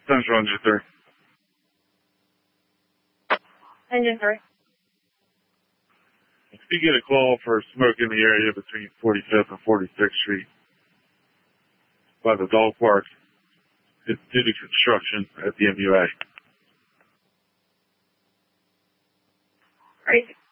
Central Engine 3. Engine 3. If you get a call for smoke in the area between 45th and 46th Street by the dog park, it's due to construction at the MUA. Crazy.